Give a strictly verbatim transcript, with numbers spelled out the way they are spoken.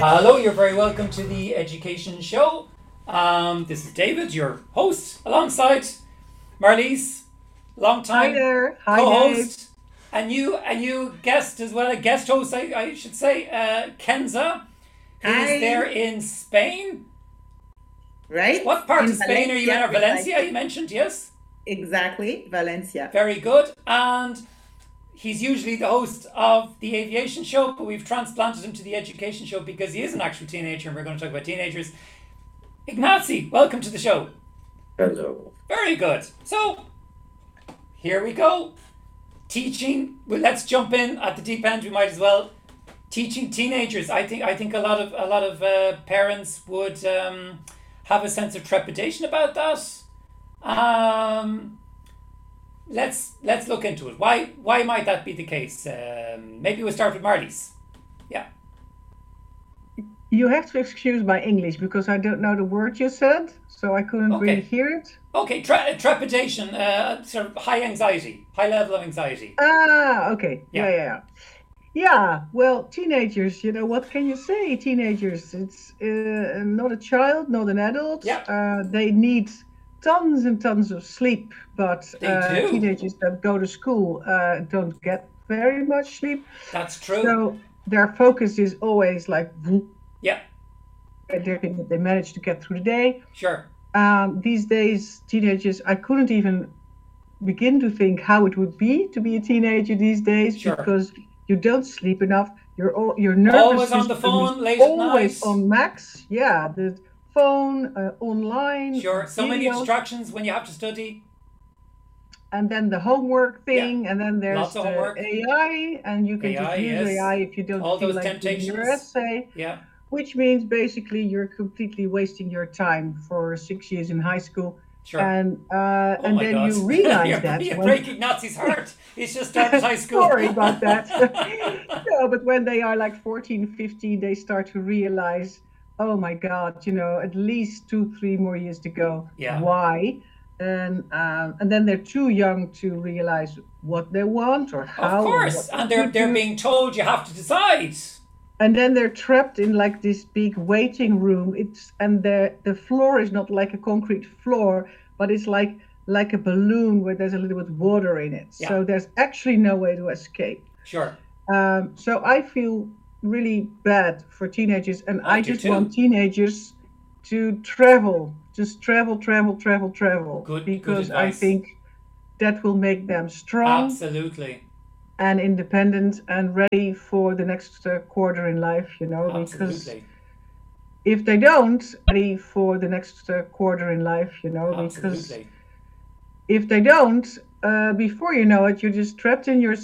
Hello, you're very welcome to the Education Show. Um, this is David, your host, alongside Marlies, long Hi time there. Hi, Dave. co-host, and you and you guest as well, a guest host, I, I should say, uh, Kenza, who is there Hi. in Spain. Right? What part In of Spain are you in? Valencia, Or Valencia, you precisely. mentioned, yes? Exactly. Valencia. Very good. And he's usually the host of the aviation show, but we've transplanted him to the education show because he is an actual teenager and we're going to talk about teenagers. Ignacy, welcome to the show. Hello. Very good. So, here we go. Teaching. Well, let's jump in at the deep end. We might as well. Teaching teenagers. I think. I think a lot of a lot of uh, parents would um, have a sense of trepidation about that. Um, let's let's look into it. Why why might that be the case? Um, maybe we'll start with Marlies. Yeah. You have to excuse my English because I don't know the word you said, so I couldn't really Okay. hear it. Okay. Tre- trepidation. Uh, sort of high anxiety. High level of anxiety. Ah, okay. Yeah, Yeah. yeah, yeah. Yeah, well, teenagers, you know, what can you say? Teenagers, it's uh, not a child, not an adult. Yeah. Uh, they need tons and tons of sleep, but They uh, do. teenagers that go to school uh, don't get very much sleep. That's true. So their focus is always like Yeah. everything that they manage to get through the day. Sure. Um, these days, teenagers, I couldn't even begin to think how it would be to be a teenager these days Sure. because you don't sleep enough. Your all, your nervous Always on the system is phone late at always night. on max. Yeah, the phone, uh, online, Sure. So many videos, distractions when you have to study. and then the homework Yeah. thing, and then Lots there's of the homework. A I, and you can just A I, use yes. A I if you don't All feel those like doing your temptations. essay. Yeah. Which means basically you're completely wasting your time for six years in high school, Sure. and uh, Oh and my then God. you realize you're, that you're when breaking Nazi's heart. He's just started high school. sorry about that. No, but when they are like fourteen, fifteen, they start to realize, oh my God, you know, at least two, three more years to go. Yeah. Why? And um, and then they're too young to realize what they want or Of how or course. what they And they're should they're do. being told you have to decide. And then they're trapped in like this big waiting room. It's and the the floor is not like a concrete floor, but it's like like a balloon where there's a little bit of water in it. Yeah. So there's actually no way to escape. Sure. Um, so I feel really bad for teenagers, and I I do just want too. teenagers to travel, just travel, travel, travel, travel, Good good because I advice. think that will make them strong Absolutely. and independent and ready for the next uh, quarter in life, you know, because Absolutely. if they don't ready for the next uh, quarter in life, you know, because Absolutely. if they don't, uh, before you know it, you're just trapped in your